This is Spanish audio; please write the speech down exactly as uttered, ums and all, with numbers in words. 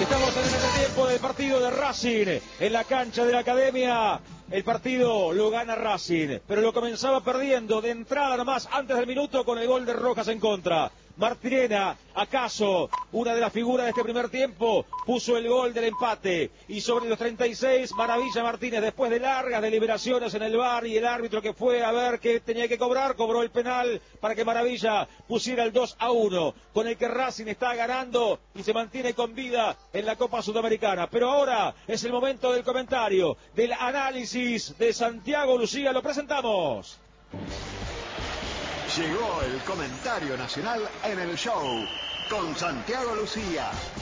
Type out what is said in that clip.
Estamos en el tiempo del partido de Racing en la cancha de la Academia. El partido lo gana Racing, pero lo comenzaba perdiendo de entrada nomás antes del minuto con el gol de Rojas en contra. Martirena, acaso una de las figuras de este primer tiempo, puso el gol del empate. Y sobre los treinta y seis, Maravilla Martínez, después de largas deliberaciones en el V A R y el árbitro que fue a ver qué tenía que cobrar, cobró el penal para que Maravilla pusiera el dos a uno, con el que Racing está ganando y se mantiene con vida en la Copa Sudamericana. Pero ahora es el momento del comentario, del análisis de Santiago Lucía. Lo presentamos. Llegó el comentario nacional en el show con Santiago Lucía.